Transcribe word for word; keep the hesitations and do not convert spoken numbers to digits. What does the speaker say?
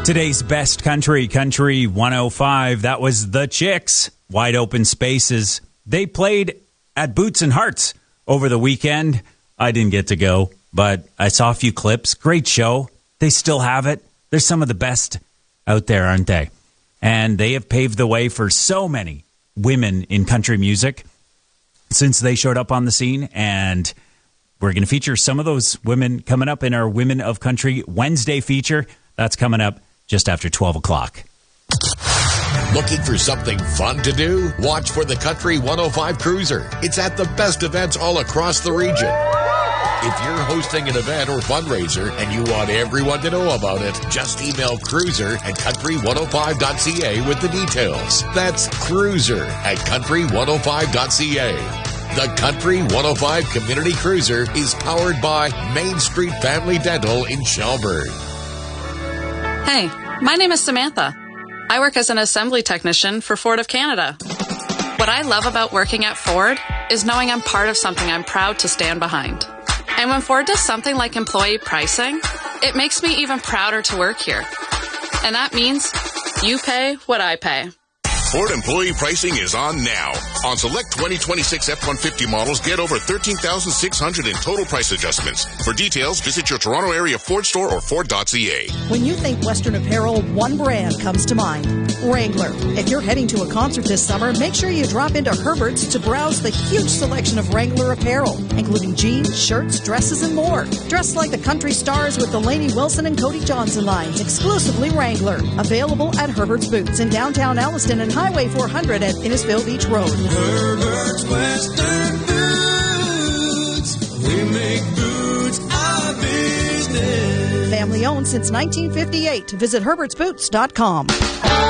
Today's best country, Country one oh five. That was The Chicks, Wide Open Spaces. They played at Boots and Hearts over the weekend. I didn't get to go, but I saw a few clips. Great show. They still have it. They're some of the best out there, aren't they? And they have paved the way for so many women in country music since they showed up on the scene. And we're going to feature some of those women coming up in our Women of Country Wednesday feature. That's coming up just after twelve o'clock. Looking for something fun to do? Watch for the Country one oh five Cruiser. It's at the best events all across the region. If you're hosting an event or fundraiser and you want everyone to know about it, just email cruiser at country one oh five dot c a with the details. That's cruiser at country one oh five dot c a. The Country one oh five Community Cruiser is powered by Main Street Family Dental in Shelburne. Hey, my name is Samantha. I work as an assembly technician for Ford of Canada. What I love about working at Ford is knowing I'm part of something I'm proud to stand behind. And when Ford does something like employee pricing, it makes me even prouder to work here. And that means you pay what I pay. Ford employee pricing is on now. On select twenty twenty-six F one fifty models, get over thirteen thousand six hundred dollars in total price adjustments. For details, visit your Toronto area Ford store or Ford dot c a. When you think Western apparel, one brand comes to mind: Wrangler. If you're heading to a concert this summer, make sure you drop into Herbert's to browse the huge selection of Wrangler apparel, including jeans, shirts, dresses, and more. Dress like the country stars with the Lainey Wilson and Cody Johnson lines, exclusively Wrangler. Available at Herbert's Boots in downtown Alliston and Highway four hundred at Innisfil Beach Road. Herbert's Western Boots. We make boots our business. Family owned since nineteen fifty-eight. Visit herberts boots dot com.